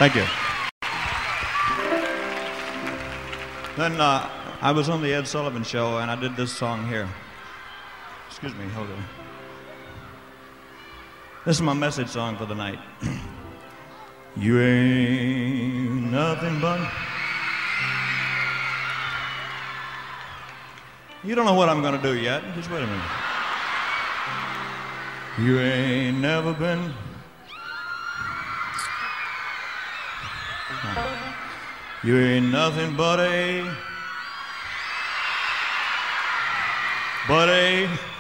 Thank you. Then I was on the Ed Sullivan Show, and I did this song here. Excuse me, hold on. This is my message song for the night. You ain't nothing but... You don't know what I'm going to do yet. Just wait a minute. You ain't never been... You ain't nothing but a